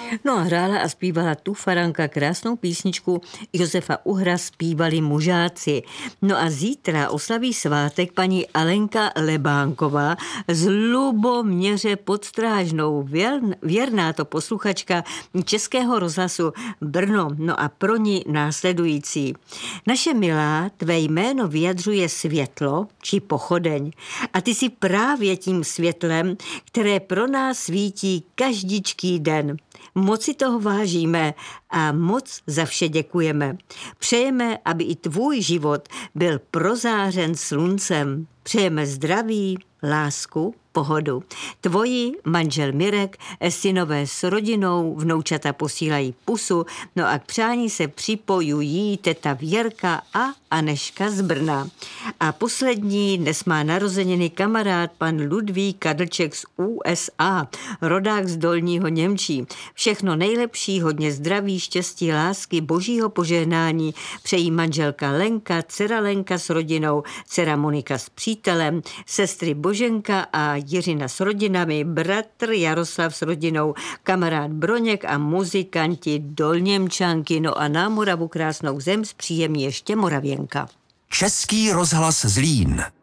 No a hrála a zpívala tu Faranka krásnou písničku Josefa Uhra zpívali mužáci. No a zítra oslaví svátek paní Alenka Lebánková z Luboměře pod Strážnou. Věrná to posluchačka Českého rozhlasu Brno. No a pro ní následující. Naše milá, tvé jméno vyjadřuje světlo či pochodeň. A ty jsi právě tím světlem, které pro nás svítí každičký den. Moc si toho vážíme a moc za vše děkujeme. Přejeme, aby i tvůj život byl prozářen sluncem. Přejeme zdraví, lásku, pohodu. Tvoji manžel Mirek, synové s rodinou, vnoučata posílají pusu, no a k přání se připojují teta Věrka a Aneška z Brna. A poslední, dnes má narozeniny kamarád pan Ludvík Kadlček z USA, rodák z Dolního Němčí. Všechno nejlepší, hodně zdraví, štěstí, lásky, božího požehnání přejí manželka Lenka, dcera Lenka s rodinou, dcera Monika s přítelem, sestry Boženka a Jiřina s rodinami, bratr Jaroslav s rodinou, kamarád Broněk a muzikanti Dolněmčanky. No a na Moravu krásnou zem zpříjemní ještě Moravěnka. Český rozhlas Zlín.